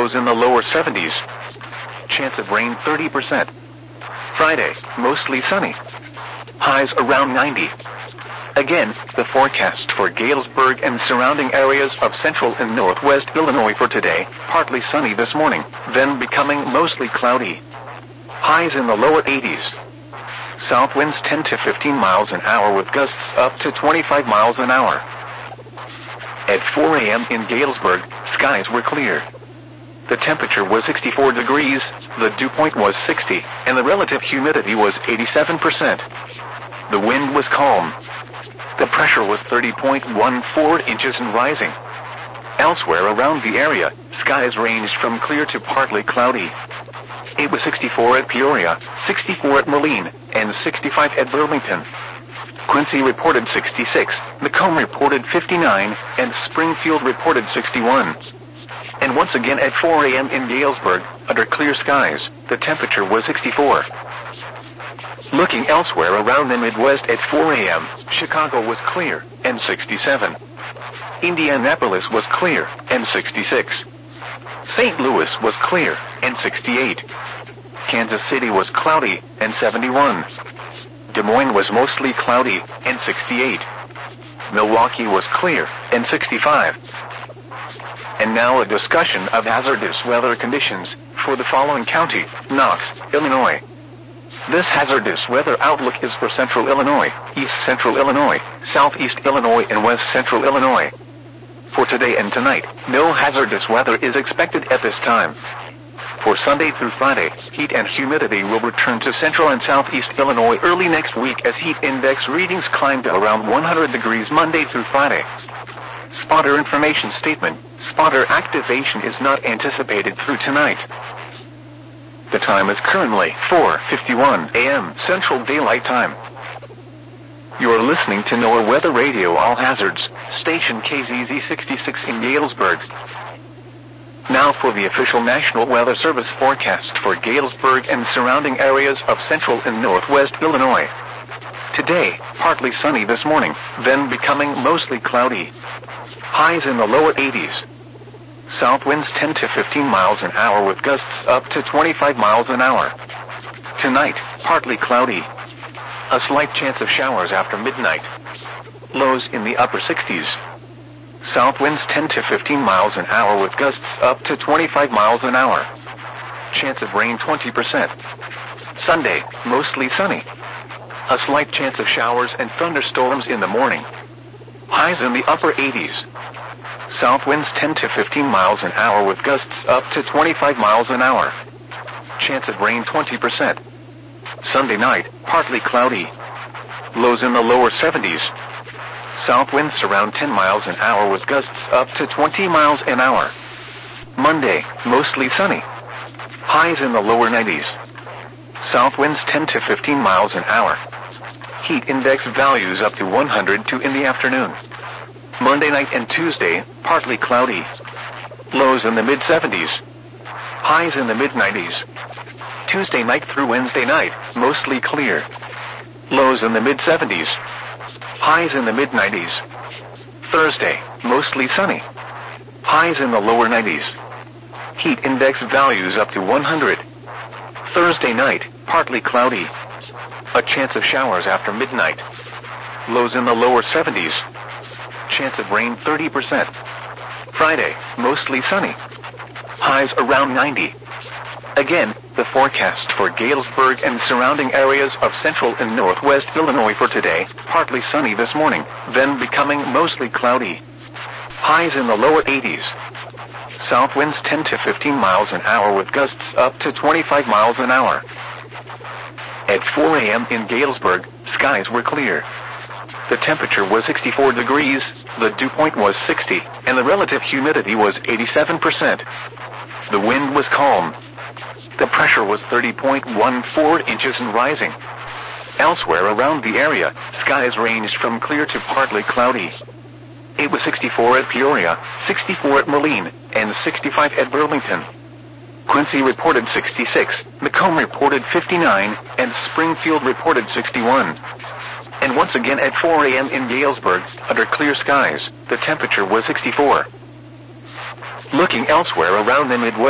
Lows in the lower 70s. Chance of rain 30%. Friday, mostly sunny. Highs around 90. Again, the forecast for Galesburg and surrounding areas of central and northwest Illinois for today, partly sunny this morning, then becoming mostly cloudy. Highs in the lower 80s. South winds 10 to 15 miles an hour with gusts up to 25 miles an hour. At 4 a.m. in Galesburg, skies were clear. The temperature was 64 degrees, the dew point was 60, and the relative humidity was 87%. The wind was calm. The pressure was 30.14 inches and rising. Elsewhere around the area, skies ranged from clear to partly cloudy. It was 64 at Peoria, 64 at Moline, and 65 at Burlington. Quincy reported 66, Macomb reported 59, and Springfield reported 61. And once again at 4 a.m. in Galesburg, under clear skies, the temperature was 64. Looking elsewhere around the Midwest at 4 a.m., Chicago was clear, and 67. Indianapolis was clear, and 66. St. Louis was clear, and 68. Kansas City was cloudy, and 71. Des Moines was mostly cloudy, and 68. Milwaukee was clear, and 65. And now a discussion of hazardous weather conditions for the following county, Knox, Illinois. This hazardous weather outlook is for central Illinois, east central Illinois, southeast Illinois, and west central Illinois. For today and tonight, no hazardous weather is expected at this time. For Sunday through Friday, heat and humidity will return to central and southeast Illinois early next week as heat index readings climb to around 100 degrees Monday through Friday. Spotter information statement. Spotter activation is not anticipated through tonight. The time is currently 4:51 a.m. Central Daylight Time. You are listening to NOAA Weather Radio All Hazards, station KZZ 66 in Galesburg. Now for the official National Weather Service forecast for Galesburg and surrounding areas of central and northwest Illinois. Today, partly sunny this morning, then becoming mostly cloudy. Highs in the lower 80s. South winds 10 to 15 miles an hour with gusts up to 25 miles an hour. Tonight, partly cloudy. A slight chance of showers after midnight. Lows in the upper 60s. South winds 10 to 15 miles an hour with gusts up to 25 miles an hour. Chance of rain 20%. Sunday, mostly sunny. A slight chance of showers and thunderstorms in the morning. Highs in the upper 80s. South winds 10 to 15 miles an hour with gusts up to 25 miles an hour. Chance of rain 20%. Sunday night, partly cloudy. Lows in the lower 70s. South winds around 10 miles an hour with gusts up to 20 miles an hour. Monday, mostly sunny. Highs in the lower 90s. South winds 10 to 15 miles an hour. Heat index values up to 102 in the afternoon. Monday night and Tuesday, partly cloudy. Lows in the mid-70s. Highs in the mid-90s. Tuesday night through Wednesday night, mostly clear. Lows in the mid-70s. Highs in the mid-90s. Thursday, mostly sunny. Highs in the lower 90s. Heat index values up to 100. Thursday night, partly cloudy. A chance of showers after midnight. Lows in the lower 70s. Chance of rain 30%. Friday, mostly sunny. Highs around 90. Again, the forecast for Galesburg and surrounding areas of central and northwest Illinois for today, partly sunny this morning, then becoming mostly cloudy. Highs in the lower 80s. South winds 10 to 15 miles an hour with gusts up to 25 miles an hour. At 4 a.m. in Galesburg, skies were clear. The temperature was 64 degrees, the dew point was 60, and the relative humidity was 87%. The wind was calm. The pressure was 30.14 inches and rising. Elsewhere around the area, skies ranged from clear to partly cloudy. It was 64 at Peoria, 64 at Moline, and 65 at Burlington. Quincy reported 66, Macomb reported 59, and Springfield reported 61. And once again at 4 a.m. in Galesburg, under clear skies, the temperature was 64. Looking elsewhere around the Midwest,